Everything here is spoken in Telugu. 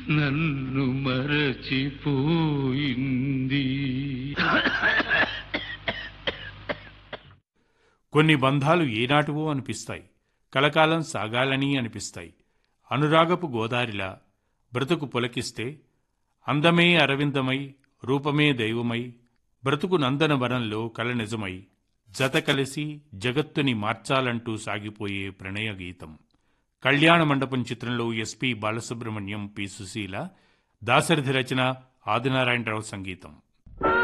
నన్ను మరచిపోయింది. కొన్ని బంధాలు ఏనాటివో అనిపిస్తాయి, కలకాలం సాగాలని అనిపిస్తాయి. అనురాగపు గోదారిలా బ్రతుకు పులకిస్తే, అందమే అరవిందమై రూపమే దైవమై, బ్రతుకు నందనవనంలో కల నిజమై, జత కలిసి జగత్తుని మార్చాలంటూ సాగిపోయే ప్రణయ గీతం. కళ్యాణ మండపం చిత్రంలో ఎస్పి బాలసుబ్రహ్మణ్యం, పి సుశీల, దాశరథి రచన, ఆదినారాయణరావు సంగీతం.